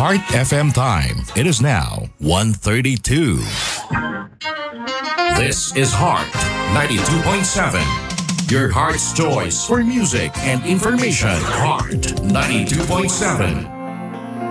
Heart FM time. It is now 1:32. This is Heart 92.7. Your heart's choice for music and information. Heart 92.7.